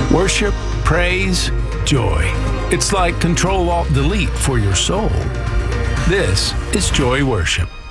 Worship, praise, joy. It's like Control-Alt-Delete for your soul. This is Joy Worship.